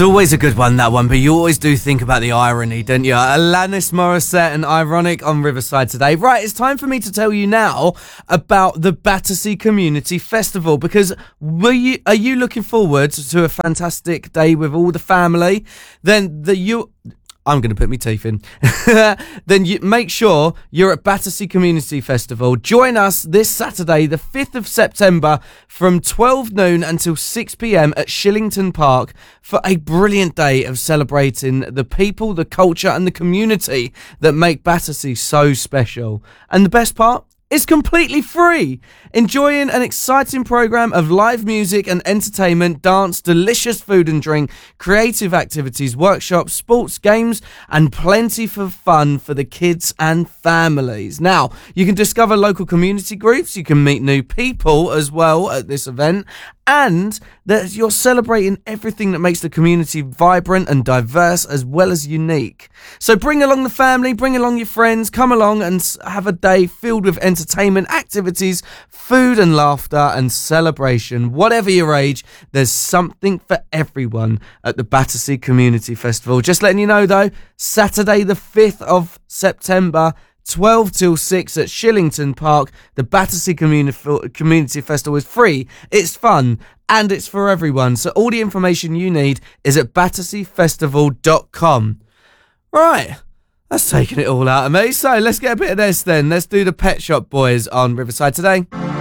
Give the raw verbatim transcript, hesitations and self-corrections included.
always a good one, that one, but you always do think about the irony, don't you? Alanis Morissette and Ironic on Riverside today. Right, it's time for me to tell you now about the Battersea Community Festival, because were you, are you looking forward to a fantastic day with all the family? Then the you... I'm going to put my teeth in. Then you make sure you're at Battersea Community Festival. Join us this Saturday, the fifth of September, from twelve noon until six p.m. at Shillington Park for a brilliant day of celebrating the people, the culture and the community that make Battersea so special. And the best part? It's completely free. Enjoying an exciting programme of live music and entertainment, dance, delicious food and drink, creative activities, workshops, sports, games, and plenty for fun for the kids and families. Now, you can discover local community groups, you can meet new people as well at this event, and that you're celebrating everything that makes the community vibrant and diverse as well as unique. So bring along the family, bring along your friends, come along and have a day filled with entertainment, activities, food and laughter and celebration. Whatever your age, there's something for everyone at the Battersea Community Festival. Just letting you know though, Saturday the fifth of September, twelve till six at Shillington Park. The Battersea Communi- Community Festival is free, it's fun, and it's for everyone. So all the information you need is at battersea festival dot com. Right, that's taking it all out of me. So let's get a bit of this then. Let's do the Pet Shop Boys on Riverside today.